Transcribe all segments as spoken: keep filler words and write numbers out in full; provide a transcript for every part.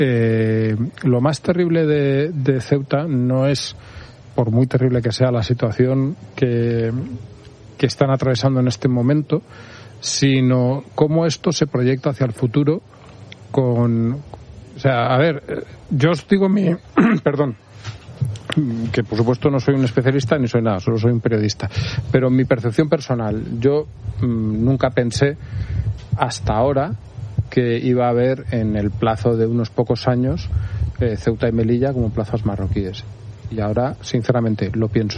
Eh, lo más terrible de, de Ceuta no es, por muy terrible que sea la situación que, que están atravesando en este momento, sino cómo esto se proyecta hacia el futuro con... O sea, a ver, yo os digo mi... perdón, que por supuesto no soy un especialista ni soy nada, solo soy un periodista, pero mi percepción personal, yo mmm, nunca pensé hasta ahora que iba a haber en el plazo de unos pocos años eh, Ceuta y Melilla como plazas marroquíes. Y ahora, sinceramente, lo pienso.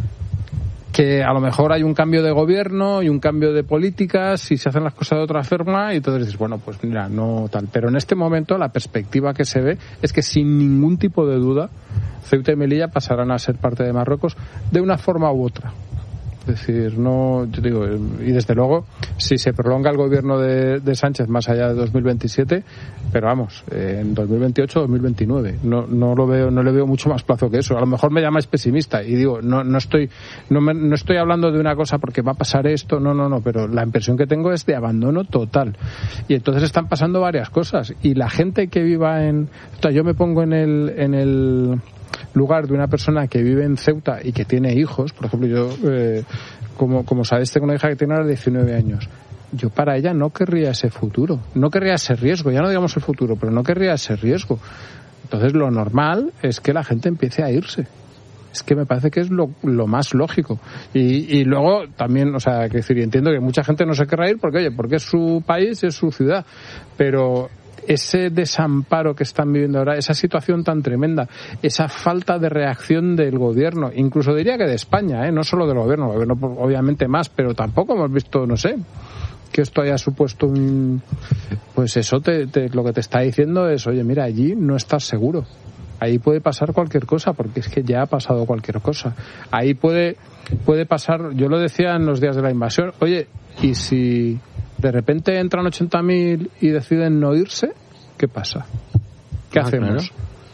Que a lo mejor hay un cambio de gobierno y un cambio de políticas y se hacen las cosas de otra forma y entonces dices, bueno, pues mira, no tal. Pero en este momento la perspectiva que se ve es que sin ningún tipo de duda Ceuta y Melilla pasarán a ser parte de Marruecos de una forma u otra. Es decir, no, yo digo, y desde luego, si se prolonga el gobierno de, de Sánchez más allá de dos mil veintisiete, pero vamos, eh, en dos mil veintiocho, dos mil veintinueve, no, no lo veo, no le veo mucho más plazo que eso. A lo mejor me llamáis pesimista y digo, no, no estoy, no, me, no estoy hablando de una cosa porque va a pasar esto, no, no, no, pero la impresión que tengo es de abandono total. Y entonces están pasando varias cosas y la gente que viva en, o sea, yo me pongo en el, en el lugar de una persona que vive en Ceuta y que tiene hijos, por ejemplo, yo, eh, como, como sabéis, tengo una hija que tiene ahora diecinueve años. Yo para ella no querría ese futuro, no querría ese riesgo, ya no digamos el futuro, pero no querría ese riesgo. Entonces lo normal es que la gente empiece a irse. Es que me parece que es lo, lo más lógico. Y, y luego también, o sea, que decir, entiendo que mucha gente no se querrá ir porque, oye, porque es su país, es su ciudad, pero ese desamparo que están viviendo ahora, esa situación tan tremenda, esa falta de reacción del gobierno, incluso diría que de España, ¿eh? No solo del gobierno, el gobierno obviamente más, pero tampoco hemos visto, no sé, que esto haya supuesto un... Pues eso te, te, lo que te está diciendo es, oye, mira, allí no estás seguro. Ahí puede pasar cualquier cosa, porque es que ya ha pasado cualquier cosa. Ahí puede, puede pasar, yo lo decía en los días de la invasión, oye, ¿y si de repente entran ochenta mil y deciden no irse? ¿Qué pasa? ¿Qué ah, hacemos? Claro.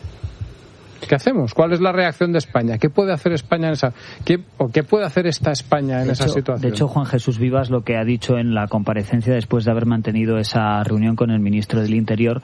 ¿Qué hacemos? ¿Cuál es la reacción de España? ¿Qué puede hacer España en esa, qué, o qué puede hacer esta España en de esa hecho, situación? De hecho, Juan Jesús Vivas lo que ha dicho en la comparecencia después de haber mantenido esa reunión con el ministro del Interior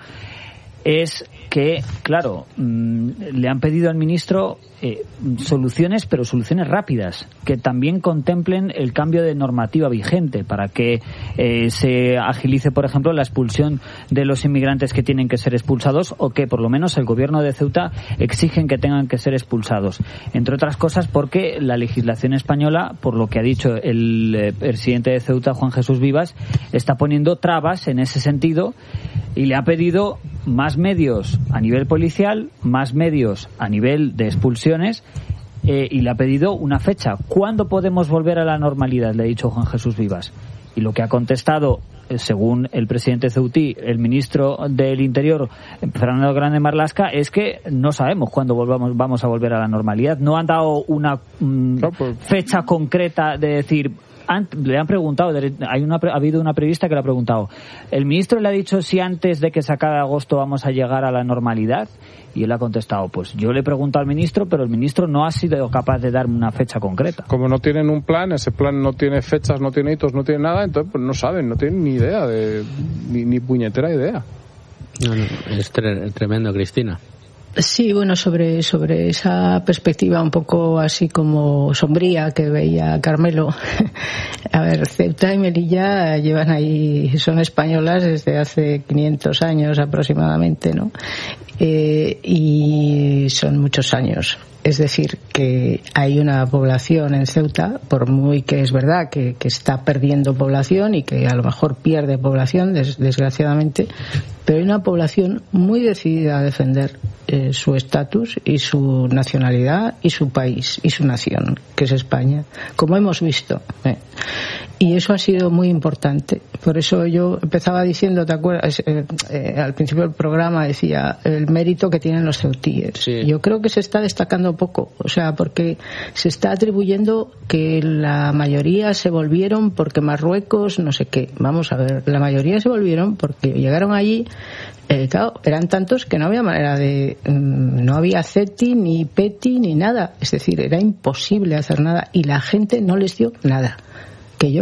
es que, claro, mmm, le han pedido al ministro eh, soluciones, pero soluciones rápidas, que también contemplen el cambio de normativa vigente para que eh, se agilice, por ejemplo, la expulsión de los inmigrantes que tienen que ser expulsados o que, por lo menos, el gobierno de Ceuta exigen que tengan que ser expulsados. Entre otras cosas porque la legislación española, por lo que ha dicho el eh, presidente de Ceuta, Juan Jesús Vivas, está poniendo trabas en ese sentido y le ha pedido más medios a nivel policial, más medios a nivel de expulsiones eh, y le ha pedido una fecha. ¿Cuándo podemos volver a la normalidad?, le ha dicho Juan Jesús Vivas. Y lo que ha contestado, eh, según el presidente ceutí, el ministro del Interior, Fernando Grande Marlaska, es que no sabemos cuándo volvamos, vamos a volver a la normalidad. No han dado una mm, fecha concreta de decir... Le han preguntado, hay una, ha habido una periodista que le ha preguntado, ¿el ministro le ha dicho si antes de que se acabe agosto vamos a llegar a la normalidad? Y él ha contestado, pues yo le he preguntado al ministro, pero el ministro no ha sido capaz de darme una fecha concreta. Como no tienen un plan, ese plan no tiene fechas, no tiene hitos, no tiene nada, entonces pues no saben, no tienen ni idea, de ni, ni puñetera idea. No, no, es tre- tremendo, Cristina. Sí, bueno, sobre sobre esa perspectiva un poco así como sombría que veía Carmelo. A ver, Ceuta y Melilla llevan ahí, son españolas desde hace quinientos años aproximadamente, ¿no? Eh, y son muchos años. Es decir, que hay una población en Ceuta, por muy que es verdad que, que está perdiendo población y que a lo mejor pierde población, des, desgraciadamente, pero hay una población muy decidida a defender eh, su estatus y su nacionalidad y su país y su nación, que es España, como hemos visto. Eh. Y eso ha sido muy importante. Por eso yo empezaba diciendo, ¿te acuerdas? Eh, eh, al principio del programa decía el mérito que tienen los ceutíes. Sí. Yo creo que se está destacando poco, o sea, porque se está atribuyendo que la mayoría se volvieron porque Marruecos, no sé qué. Vamos a ver, la mayoría se volvieron porque llegaron allí. Eh, claro, eran tantos que no había manera de... Mmm, no había CETI, ni PETI, ni nada. Es decir, era imposible hacer nada y la gente no les dio nada. Que yo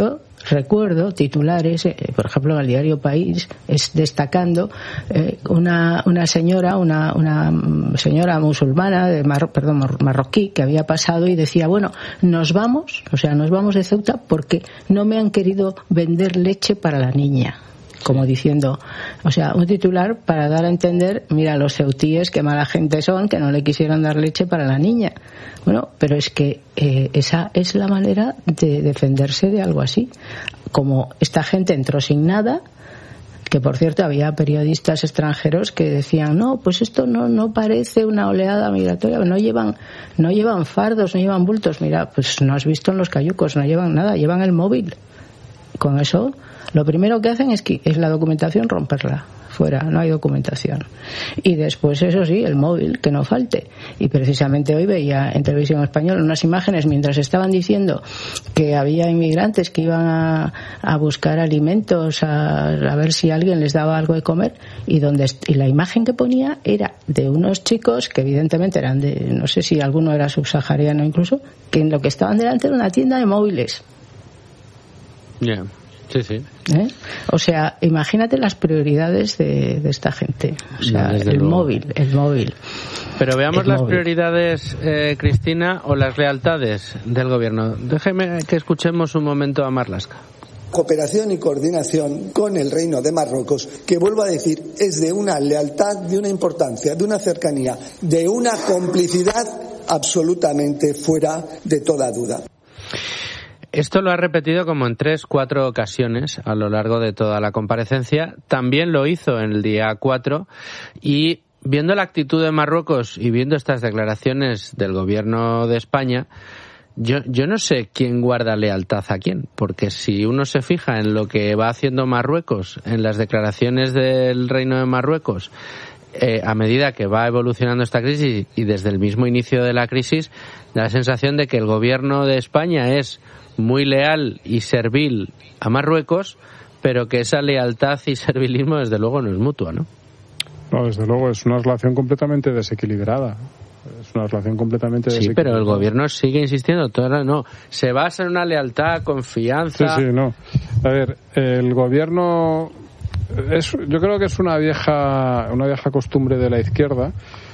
recuerdo titulares, eh, por ejemplo en el diario País, es destacando eh, una una señora, una una señora musulmana de Mar, perdón, marroquí, que había pasado y decía, bueno, nos vamos, o sea, nos vamos de Ceuta porque no me han querido vender leche para la niña. Como diciendo, o sea, un titular para dar a entender, mira, los ceutíes, qué mala gente son, que no le quisieron dar leche para la niña. Bueno, pero es que eh, esa es la manera de defenderse de algo así. Como esta gente entró sin nada, que por cierto había periodistas extranjeros que decían, no, pues esto no no parece una oleada migratoria, no llevan no llevan fardos, no llevan bultos. Mira, pues no has visto en los cayucos, no llevan nada, llevan el móvil. Con eso, lo primero que hacen es que es la documentación, romperla fuera, no hay documentación. Y después, eso sí, el móvil, que no falte. Y precisamente hoy veía en Televisión Española unas imágenes mientras estaban diciendo que había inmigrantes que iban a, a buscar alimentos, a, a ver si alguien les daba algo de comer, y donde y la imagen que ponía era de unos chicos que evidentemente eran de, no sé si alguno era subsahariano incluso, que en lo que estaban delante era una tienda de móviles. Ya, yeah. Sí, sí. ¿Eh? O sea, imagínate las prioridades de, de esta gente. O sea, no, el luego. móvil, el móvil. Pero veamos el las móvil. prioridades, eh, Cristina, o las lealtades del gobierno. Déjeme que escuchemos un momento a Marlaska. Cooperación y coordinación con el Reino de Marruecos, que vuelvo a decir, es de una lealtad, de una importancia, de una cercanía, de una complicidad absolutamente fuera de toda duda. Esto lo ha repetido como en tres, cuatro ocasiones a lo largo de toda la comparecencia. También lo hizo en el día cuatro y viendo la actitud de Marruecos y viendo estas declaraciones del gobierno de España, yo, yo no sé quién guarda lealtad a quién, porque si uno se fija en lo que va haciendo Marruecos, en las declaraciones del Reino de Marruecos, eh, a medida que va evolucionando esta crisis y desde el mismo inicio de la crisis, da la sensación de que el gobierno de España es muy leal y servil a Marruecos, pero que esa lealtad y servilismo desde luego no es mutua, ¿no? No, desde luego es una relación completamente desequilibrada. Es una relación completamente sí, desequilibrada. Sí, pero el gobierno sigue insistiendo, todo no, se basa en una lealtad, confianza. Sí, sí, no. A ver, el gobierno es, yo creo que es una vieja, una vieja costumbre de la izquierda,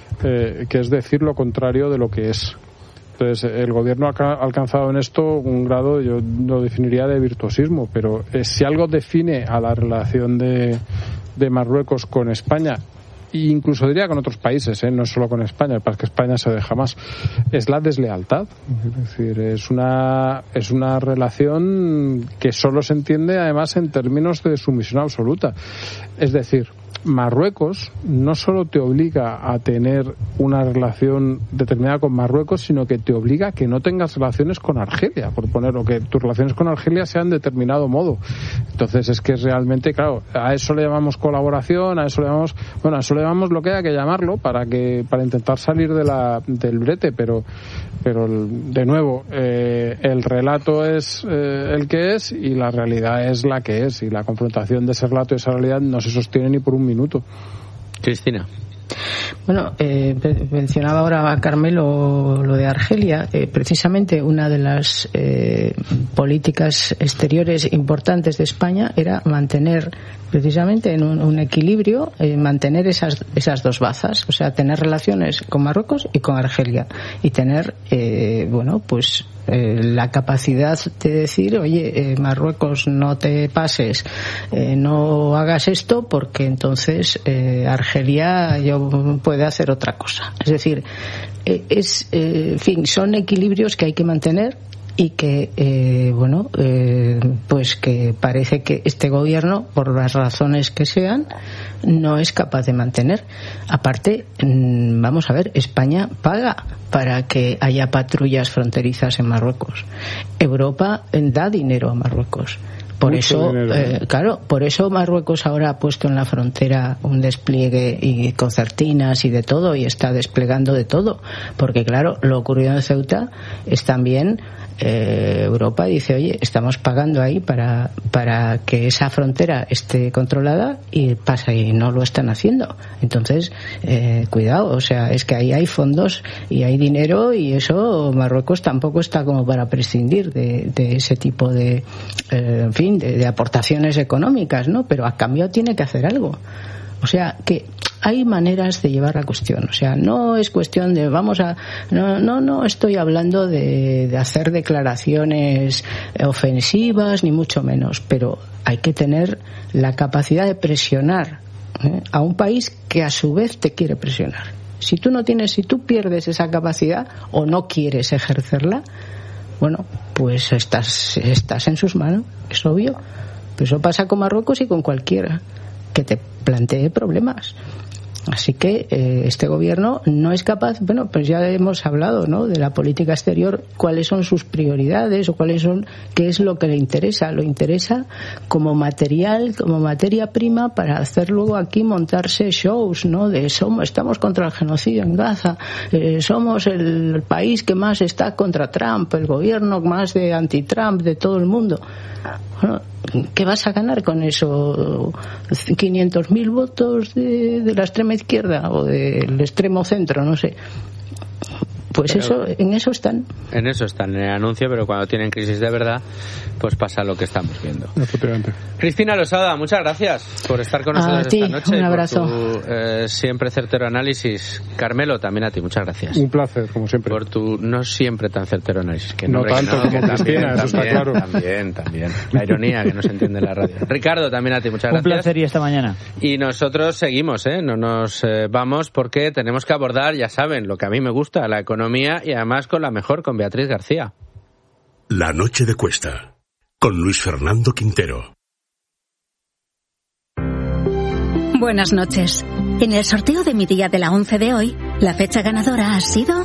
eh, que es decir lo contrario de lo que es. Entonces, el gobierno ha alcanzado en esto un grado, yo lo definiría de virtuosismo, pero eh, si algo define a la relación de, de Marruecos con España, e incluso diría con otros países, ¿eh? No solo con España, para que España se deja más, es la deslealtad. Es decir, es una, es una relación que solo se entiende además en términos de sumisión absoluta. Es decir, Marruecos no solo te obliga a tener una relación determinada con Marruecos, sino que te obliga a que no tengas relaciones con Argelia, por ponerlo, que tus relaciones con Argelia sean de determinado modo. Entonces es que realmente, claro, a eso le llamamos colaboración, a eso le llamamos, bueno, a eso le llamamos lo que haya que llamarlo para que para intentar salir de la del brete, pero pero de nuevo eh, el relato es eh, el que es y la realidad es la que es, y la confrontación de ese relato y esa realidad no se sostiene ni por un minuto. Cristina. Bueno, eh, mencionaba ahora a Carmelo lo de Argelia. Eh, precisamente una de las eh, políticas exteriores importantes de España era mantener precisamente en un, un equilibrio, eh, mantener esas esas dos bazas, o sea, tener relaciones con Marruecos y con Argelia, y tener, eh, bueno, pues eh, la capacidad de decir, oye, eh, Marruecos, no te pases, eh, no hagas esto, porque entonces eh, Argelia yo puede hacer otra cosa. Es decir, eh, es, eh, en fin, son equilibrios que hay que mantener y que, eh, bueno, eh, pues que parece que este gobierno, por las razones que sean, no es capaz de mantener. Aparte, vamos a ver, España paga para que haya patrullas fronterizas en Marruecos. Europa da dinero a Marruecos. Por eso, eh, claro, por eso Marruecos ahora ha puesto en la frontera un despliegue y concertinas y de todo, y está desplegando de todo, porque claro, lo ocurrido en Ceuta es también eh, Europa dice, oye, estamos pagando ahí para para que esa frontera esté controlada y pasa y no lo están haciendo. Entonces, eh, cuidado, o sea, es que ahí hay fondos y hay dinero, y eso Marruecos tampoco está como para prescindir de, de ese tipo de, eh, en fin, de, de aportaciones económicas, ¿no? Pero a cambio tiene que hacer algo. O sea, que hay maneras de llevar la cuestión. O sea, no es cuestión de vamos a... No, no, no estoy hablando de, de hacer declaraciones ofensivas, ni mucho menos. Pero hay que tener la capacidad de presionar, ¿eh?, a un país que a su vez te quiere presionar. Si tú no tienes, si tú pierdes esa capacidad o no quieres ejercerla, bueno, pues estás, estás en sus manos, es obvio. Pero eso pasa con Marruecos y con cualquiera que te plantee problemas. Así que eh, este gobierno no es capaz, bueno, pues ya hemos hablado, ¿no?, de la política exterior, cuáles son sus prioridades o cuáles son, qué es lo que le interesa. Lo interesa como material, como materia prima para hacer luego aquí montarse shows, ¿no?, de somos, estamos contra el genocidio en Gaza, eh, somos el país que más está contra Trump, el gobierno más de anti-Trump de todo el mundo. Bueno, ¿qué vas a ganar con eso? ¿quinientos mil votos de, de la extrema izquierda o del extremo centro? No sé. Pues pero eso, en eso están. En eso están, en el anuncio, pero cuando tienen crisis de verdad, pues pasa lo que estamos viendo. Efectivamente. Cristina Losada, muchas gracias por estar con nosotros a ti, esta noche. Un abrazo. Por tu eh, siempre certero análisis. Carmelo, también a ti, muchas gracias. Un placer, como siempre. Por tu no siempre tan certero análisis. Que no, no tanto no, como Cristina, también, eso está también, claro. También, también. La ironía que no se entiende en la radio. Ricardo, también a ti, muchas gracias. Un placer y esta mañana. Y nosotros seguimos, ¿eh? No nos eh, vamos porque tenemos que abordar, ya saben, lo que a mí me gusta, la economía, y además con la mejor, con Beatriz García. La noche de Cuesta, con Luis Fernando Quintero. Buenas noches. En el sorteo de mi día de la once de hoy, la fecha ganadora ha sido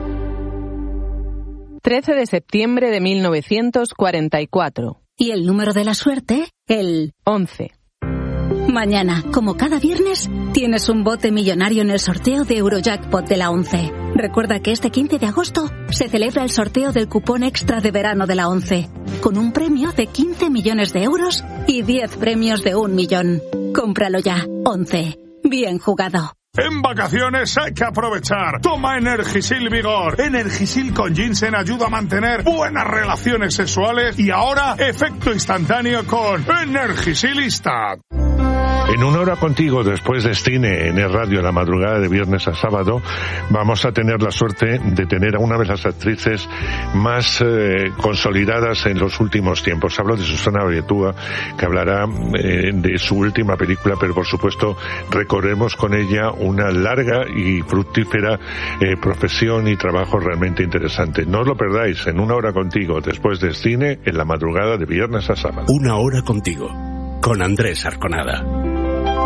trece de septiembre de mil novecientos cuarenta y cuatro. Y el número de la suerte, el once. Mañana, como cada viernes, tienes un bote millonario en el sorteo de Eurojackpot de la ONCE. Recuerda que este quince de agosto se celebra el sorteo del cupón extra de verano de la ONCE, con un premio de quince millones de euros y diez premios de un millón. Cómpralo ya, ONCE. Bien jugado. En vacaciones hay que aprovechar. Toma Energisil Vigor. Energisil con ginseng ayuda a mantener buenas relaciones sexuales y ahora efecto instantáneo con Energisilista. En una hora contigo, después de cine en el radio, la madrugada de viernes a sábado, vamos a tener la suerte de tener a una de las actrices más eh, consolidadas en los últimos tiempos. Hablo de Susana Abetúa, que hablará eh, de su última película, pero por supuesto recorremos con ella una larga y fructífera eh, profesión y trabajo realmente interesante. No os lo perdáis, en una hora contigo, después de cine en la madrugada de viernes a sábado. Una hora contigo, con Andrés Arconada.